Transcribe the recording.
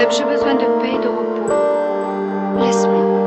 Philip, j'ai besoin de paix et de repos. Laisse-moi.